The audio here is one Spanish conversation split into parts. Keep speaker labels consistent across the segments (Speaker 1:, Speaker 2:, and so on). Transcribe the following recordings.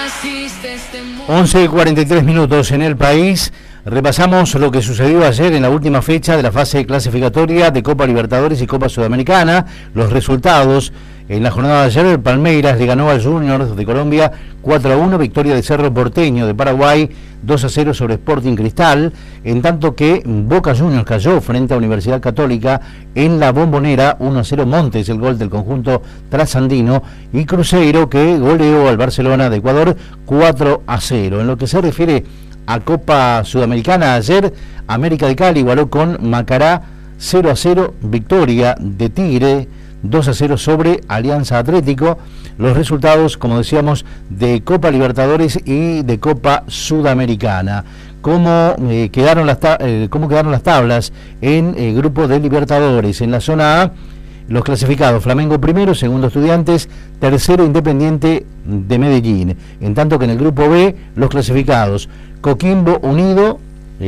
Speaker 1: 11:43 en el país. Repasamos lo que sucedió ayer en la última fecha de la fase clasificatoria de Copa Libertadores y Copa Sudamericana. Los resultados: en la jornada de ayer, el Palmeiras le ganó al Juniors de Colombia 4-1, victoria de Cerro Porteño de Paraguay 2-0 sobre Sporting Cristal, en tanto que Boca Juniors cayó frente a Universidad Católica en la Bombonera 1-0, Montes el gol del conjunto trasandino, y Cruzeiro que goleó al Barcelona de Ecuador 4-0. En lo que se refiere a Copa Sudamericana, ayer América de Cali igualó con Macará 0-0, victoria de Tigre 2-0 sobre Alianza Atlético. Los resultados, como decíamos, de Copa Libertadores y de Copa Sudamericana. ¿Cómo quedaron las tablas en el grupo de Libertadores? En la zona A, los clasificados: Flamengo primero, segundo Estudiantes, tercero Independiente de Medellín. En tanto que en el grupo B, los clasificados: Coquimbo Unido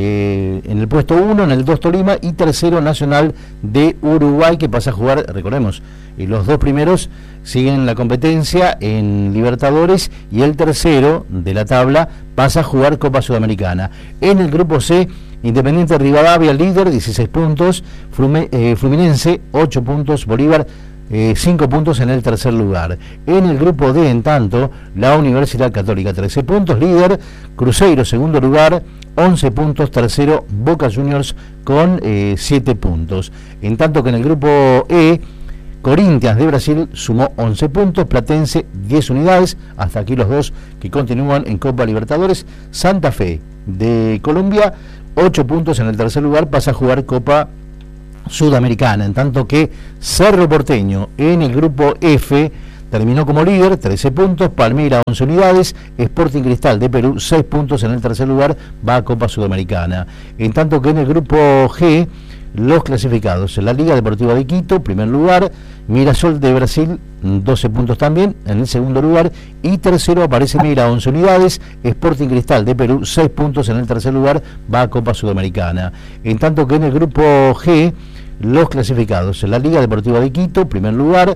Speaker 1: en el puesto 1, en el 2 Tolima, y tercero Nacional de Uruguay, que pasa a jugar, recordemos, los dos primeros siguen la competencia en Libertadores y el tercero de la tabla pasa a jugar Copa Sudamericana. En el grupo C, Independiente Rivadavia líder, 16 puntos, Fluminense 8 puntos, Bolívar 5 puntos en el tercer lugar. En el grupo D, en tanto, la Universidad Católica 13 puntos, líder, Cruzeiro segundo lugar 11 puntos, tercero Boca Juniors con 7 puntos. En tanto que en el grupo E, Corinthians de Brasil sumó 11 puntos, Platense 10 unidades, hasta aquí los dos que continúan en Copa Libertadores. Santa Fe de Colombia 8 puntos en el tercer lugar, pasa a jugar Copa Sudamericana, en tanto que Cerro Porteño en el grupo F terminó como líder, 13 puntos, Palmeiras 11 unidades, Sporting Cristal de Perú 6 puntos en el tercer lugar, va a Copa Sudamericana. En tanto que en el grupo G, los clasificados: en la Liga Deportiva de Quito, primer lugar, Mirasol de Brasil 12 puntos también en el segundo lugar, y tercero aparece Mira 11 unidades, Sporting Cristal de Perú 6 puntos en el tercer lugar, va a Copa Sudamericana. En tanto que en el grupo G, los clasificados: en la Liga Deportiva de Quito, primer lugar,